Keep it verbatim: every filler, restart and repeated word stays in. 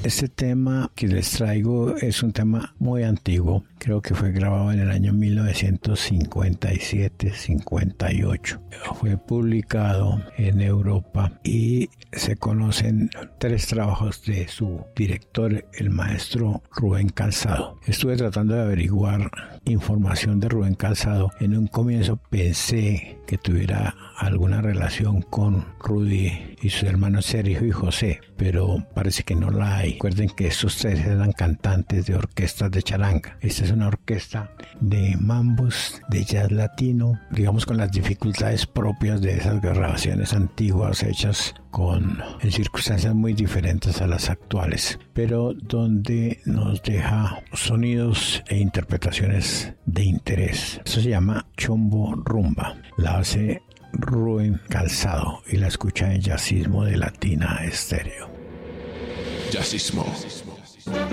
Este tema que les traigo es un tema muy antiguo. Creo que fue grabado en el año mil novecientos cincuenta y siete cincuenta y ocho. Fue publicado en Europa y se conocen tres trabajos de su director, el maestro Rubén Calzado. Estuve tratando de averiguar información de Rubén Calzado. En un comienzo pensé que tuviera alguna relación con Rudy y sus hermanos Sergio y José, pero parece que no la hay. Recuerden que estos tres eran cantantes de orquestas de charanga. Esta es una orquesta de mambos, de jazz latino, digamos con las dificultades propias de esas grabaciones antiguas hechas con en circunstancias muy diferentes a las actuales, pero donde nos deja sonidos e interpretaciones de interés. Eso se llama Chombo Rumba. La hace Rubén Calzado y la escucha en Jazzismo de Latina Estéreo. Jazzismo.